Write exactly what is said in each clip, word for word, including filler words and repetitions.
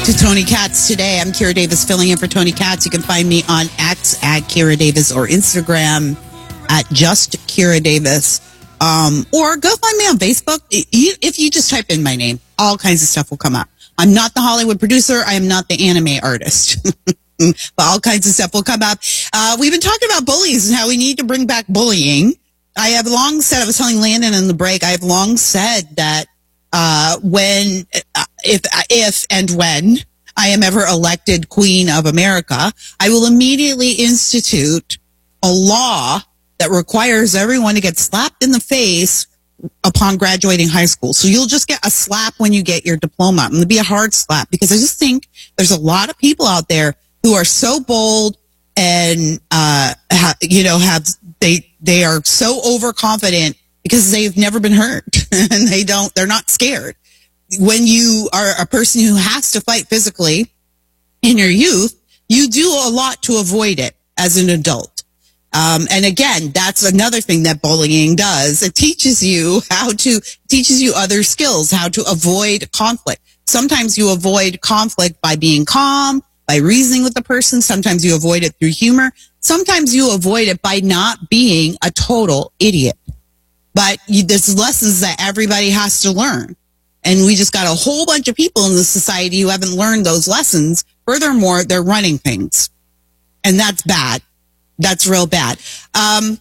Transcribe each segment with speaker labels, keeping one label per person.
Speaker 1: to Tony Katz today. I'm Kira Davis filling in for Tony Katz. You can find me on X at Kira Davis or Instagram at just Kira Davis. Um, or go find me on Facebook. If you just type in my name, all kinds of stuff will come up. I'm not the Hollywood producer. I am not the anime artist. But all kinds of stuff will come up. Uh, we've been talking about bullies and how we need to bring back bullying. I have long said, I was telling Landon in the break, I have long said that uh, when, uh, if, if and when I am ever elected Queen of America, I will immediately institute a law that requires everyone to get slapped in the face upon graduating high school. So you'll just get a slap when you get your diploma. And it'll be a hard slap because I just think there's a lot of people out there who are so bold and, uh, ha, you know, have, they, they are so overconfident because they've never been hurt and they don't, they're not scared. When you are a person who has to fight physically in your youth, you do a lot to avoid it as an adult. Um, and again, that's another thing that bullying does. It teaches you how to, teaches you other skills, how to avoid conflict. Sometimes you avoid conflict by being calm, by reasoning with the person. Sometimes you avoid it through humor. Sometimes you avoid it by not being a total idiot. But you, there's lessons that everybody has to learn. And we just got a whole bunch of people in the society who haven't learned those lessons. Furthermore, they're running things. And that's bad. That's real bad. Um,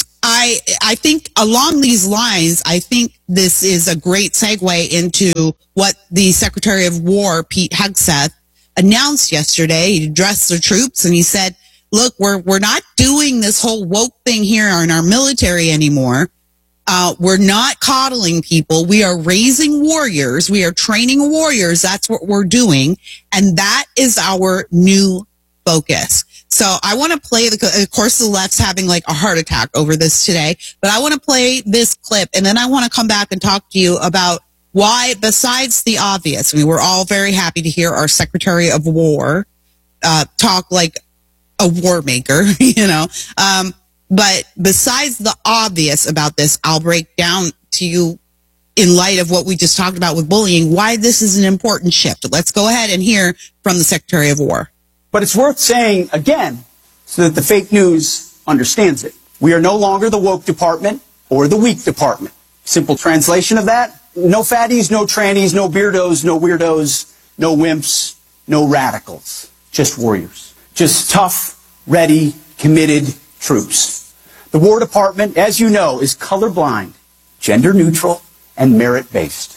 Speaker 1: I, I think along these lines, I think this is a great segue into what the Secretary of War, Pete Hegseth, announced yesterday. He addressed the troops and he said, look, we're, we're not doing this whole woke thing here in our military anymore. Uh, we're not coddling people. We are raising warriors. We are training warriors. That's what we're doing. And that is our new focus. So I want to play the, of course, the left's having like a heart attack over this today, but I want to play this clip and then I want to come back and talk to you about why, besides the obvious, I mean, we're all very happy to hear our Secretary of War, uh, talk like a war maker, you know, um, but besides the obvious about this, I'll break down to you in light of what we just talked about with bullying, why this is an important shift. Let's go ahead and hear from the Secretary of War.
Speaker 2: But it's worth saying again so that the fake news understands it. We are no longer the woke department or the weak department. Simple translation of that, no fatties, no trannies, no beardos, no weirdos, no wimps, no radicals. Just warriors. Just tough, ready, committed troops. The War Department, as you know, is colorblind, gender neutral, and merit-based.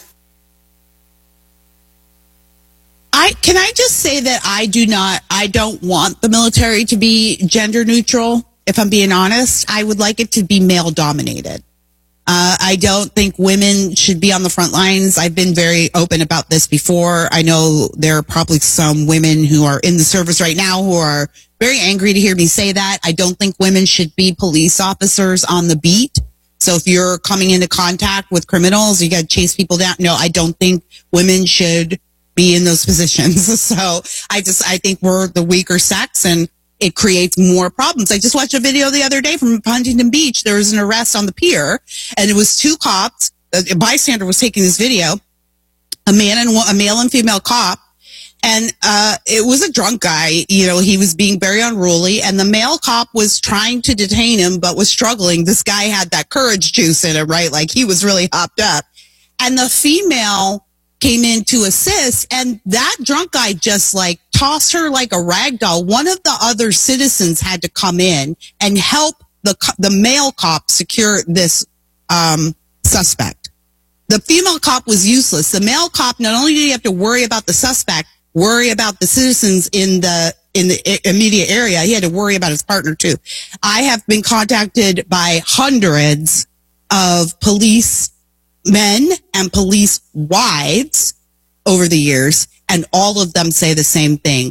Speaker 1: I, can I just say that I do not, I don't want the military to be gender neutral. If I'm being honest, I would like it to be male dominated. Uh, I don't think women should be on the front lines. I've been very open about this before. I know there are probably some women who are in the service right now who are very angry to hear me say that. I don't think women should be police officers on the beat. So if you're coming into contact with criminals, you got to chase people down. No, I don't think women should be in those positions. So I just, I think we're the weaker sex and it creates more problems. I just watched a video the other day from Huntington Beach. There was an arrest on the pier and it was two cops. A bystander was taking this video, a man and a male and female cop. And, uh, it was a drunk guy. You know, he was being very unruly and the male cop was trying to detain him, but was struggling. This guy had that courage juice in him, right? Like he was really hopped up and the female came in to assist and that drunk guy just like tossed her like a rag doll. One of the other citizens had to come in and help the the male cop secure this um suspect. The female cop was useless. The male cop, not only did he have to worry about the suspect, worry about the citizens in the in the immediate area, he had to worry about his partner too. I have been contacted by hundreds of police men and police wives over the years, and all of them say the same thing.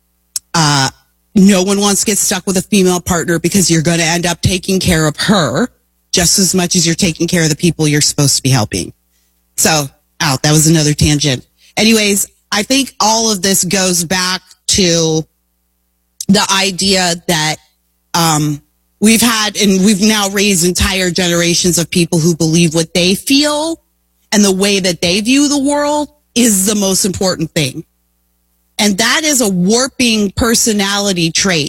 Speaker 1: Uh, no one wants to get stuck with a female partner because you're going to end up taking care of her just as much as you're taking care of the people you're supposed to be helping. So, out, that was another tangent. Anyways, I think all of this goes back to the idea that, um, we've had, and we've now raised entire generations of people who believe what they feel and the way that they view the world is the most important thing. And that is a warping personality trait.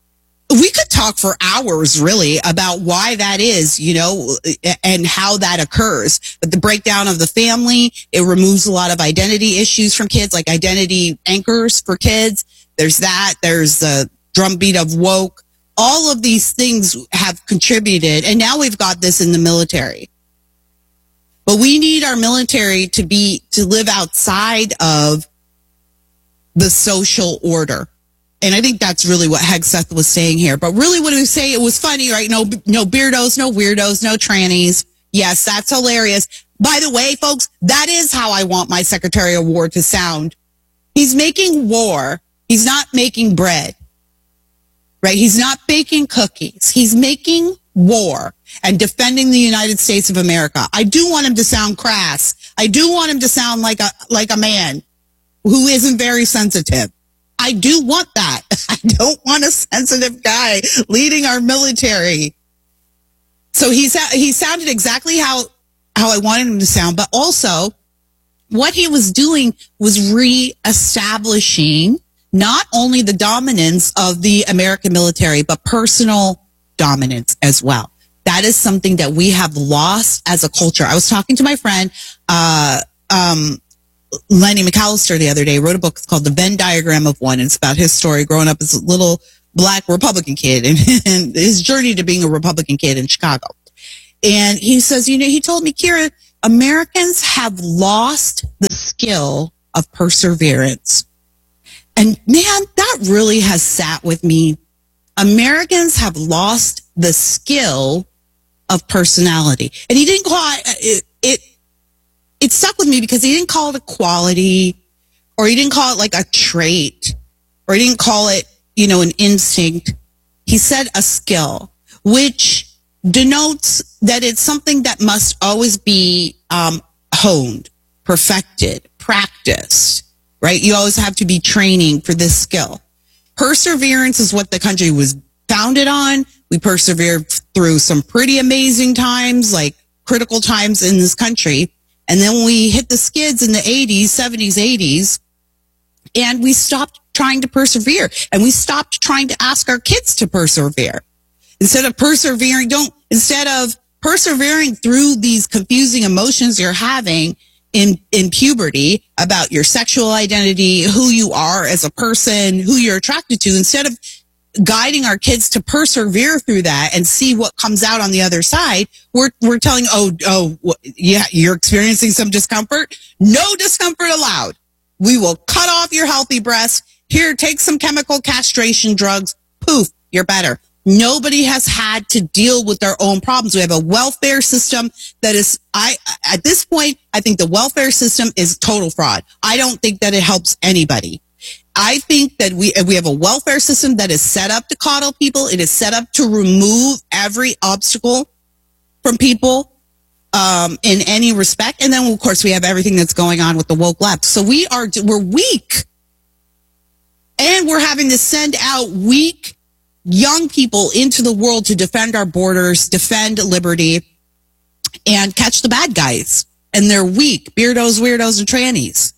Speaker 1: We could talk for hours, really, about why that is, you know, and how that occurs. But the breakdown of the family, it removes a lot of identity issues from kids, like identity anchors for kids. There's that. There's the drumbeat of woke. All of these things have contributed. And now we've got this in the military. But we need our military to be, to live outside of the social order. And I think that's really what Hegseth was saying here. But really what he was saying, it was funny, right? No, no beardos, no weirdos, no trannies. Yes, that's hilarious. By the way, folks, that is how I want my Secretary of War to sound. He's making war. He's not making bread, right? He's not baking cookies. He's making war and defending the United States of America. I do want him to sound crass. I do want him to sound like a, like a man who isn't very sensitive. I do want that. I don't want a sensitive guy leading our military. So he's, he sounded exactly how, how I wanted him to sound, but also what he was doing was reestablishing not only the dominance of the American military, but personal dominance as well. That is something that we have lost as a culture. I was talking to my friend, uh, um, Lenny McAllister the other day, wrote a book called The Venn Diagram of One. And it's about his story growing up as a little black Republican kid and, and his journey to being a Republican kid in Chicago. And he says, you know, he told me, Kira, Americans have lost the skill of perseverance. And man, that really has sat with me. Americans have lost the skill of personality. And he didn't call it, it, it It stuck with me because he didn't call it a quality, or he didn't call it like a trait, or he didn't call it, you know, an instinct. He said a skill, which denotes that it's something that must always be um, honed, perfected, practiced, right? You always have to be training for this skill. Perseverance is what the country was founded on. We persevered through some pretty amazing times, like critical times in this country. And then we hit the skids in the eighties, seventies, eighties, and we stopped trying to persevere. And we stopped trying to ask our kids to persevere. Instead of persevering, don't, instead of persevering through these confusing emotions you're having in, in puberty about your sexual identity, who you are as a person, who you're attracted to, instead of guiding our kids to persevere through that and see what comes out on the other side, we're we're telling, oh, oh, yeah, you're experiencing some discomfort. No discomfort allowed. We will cut off your healthy breast. Here, take some chemical castration drugs. Poof, you're better. Nobody has had to deal with their own problems. We have a welfare system that is, I, at this point, I think the welfare system is total fraud. I don't think that it helps anybody. I think that we we have a welfare system that is set up to coddle people. It is set up to remove every obstacle from people um, in any respect. And then, of course, we have everything that's going on with the woke left. So we are we're weak, and we're having to send out weak young people into the world to defend our borders, defend liberty, and catch the bad guys. And they're weak, beardos, weirdos, and trannies.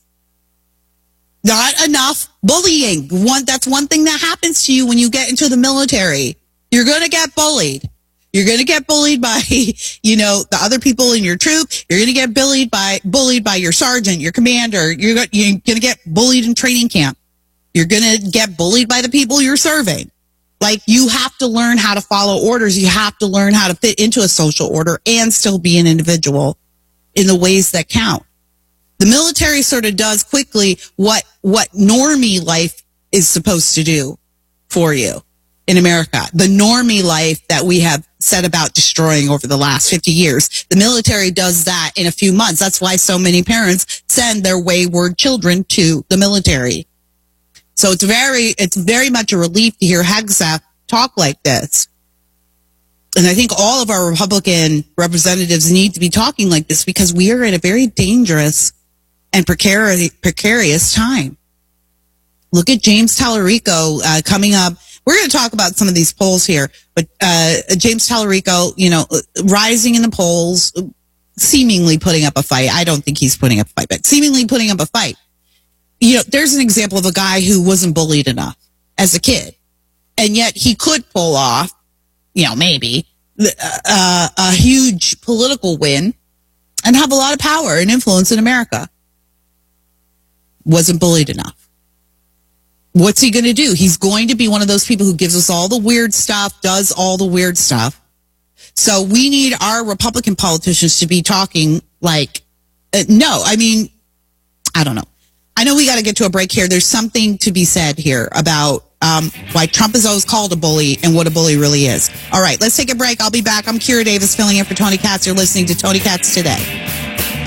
Speaker 1: Not enough bullying. One, that's one thing that happens to you when you get into the military. You're going to get bullied. You're going to get bullied by, you know, the other people in your troop. You're going to get bullied by, bullied by your sergeant, your commander. You're going you're going to get bullied in training camp. You're going to get bullied by the people you're serving. Like, you have to learn how to follow orders. You have to learn how to fit into a social order and still be an individual in the ways that count. The military sort of does quickly what, what normie life is supposed to do for you in America. The normie life that we have set about destroying over the last fifty years. The military does that in a few months. That's why so many parents send their wayward children to the military. So it's very, it's very much a relief to hear Hegseth talk like this. And I think all of our Republican representatives need to be talking like this, because we are in a very dangerous and precarious, precarious time. Look at James Tallarico uh, coming up. We're going to talk about some of these polls here, but uh, James Tallarico, you know, rising in the polls, seemingly putting up a fight. I don't think he's putting up a fight, but seemingly putting up a fight. you know, there's an example of a guy who wasn't bullied enough as a kid, and yet he could pull off, you know, maybe uh, a huge political win and have a lot of power and influence in America. Wasn't bullied enough. What's he going to do? He's going to be one of those people who gives us all the weird stuff, does all the weird stuff. So we need our Republican politicians to be talking like, uh, no, I mean, I don't know. I know we got to get to a break here. There's something to be said here about um, why Trump is always called a bully and what a bully really is. All right, let's take a break. I'll be back. I'm Kira Davis filling in for Tony Katz. You're listening to Tony Katz Today.